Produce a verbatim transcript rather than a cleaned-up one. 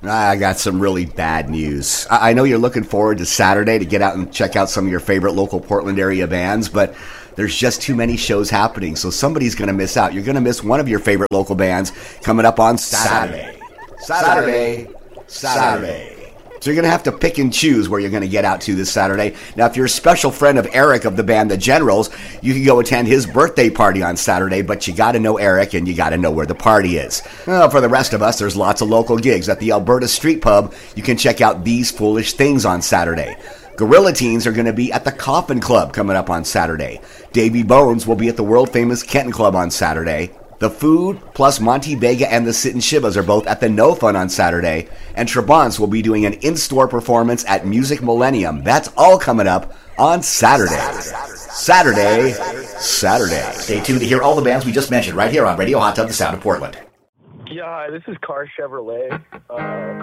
I got some really bad news. I know you're looking forward to Saturday to get out and check out some of your favorite local Portland area bands, but there's just too many shows happening, so somebody's going to miss out. You're going to miss one of your favorite local bands coming up on Saturday. Saturday. Saturday. Saturday. So you're going to have to pick and choose where you're going to get out to this Saturday. Now, if you're a special friend of Eric of the band The Generals, you can go attend his birthday party on Saturday, but you got to know Eric and you got to know where the party is. Well, for the rest of us, there's lots of local gigs. At the Alberta Street Pub, you can check out These Foolish Things on Saturday. Gorilla Teens are going to be at the Coffin Club coming up on Saturday. Davy Bones will be at the world-famous Kenton Club on Saturday. The Food, plus Monty Vega and the Sit and Shivas are both at the No Fun on Saturday. And Trabants will be doing an in-store performance at Music Millennium. That's all coming up on Saturday. Saturday. Saturday. Stay tuned to hear all the bands we just mentioned right here on Radio Hot Tub, the sound of Portland. Yeah, hi, this is Car Chevrolet. Uh,